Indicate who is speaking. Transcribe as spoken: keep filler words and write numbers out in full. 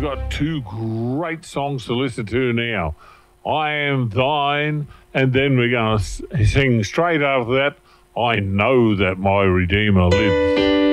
Speaker 1: got two great songs to listen to now. I Am Thine, and then we're going to sing straight after that, I Know That My Redeemer Lives.